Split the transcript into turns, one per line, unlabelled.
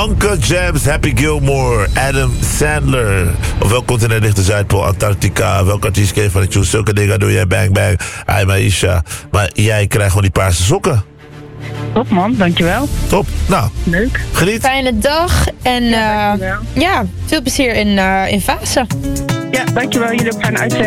Uncle James, Happy Gilmore, Adam Sandler. Op welk continent ligt de Zuidpool, Antarctica? Welk artiest ken je van de tune? Zulke dingen doe jij, bang bang. Hi Maisha. Maar jij krijgt gewoon die paarse sokken.
Top man, dankjewel.
Top. Nou,
Leuk.
geniet.
Fijne dag en
Dankjewel.
ja, veel plezier in Vaassen.
Ja, dankjewel. Jullie ook fijne uitzending.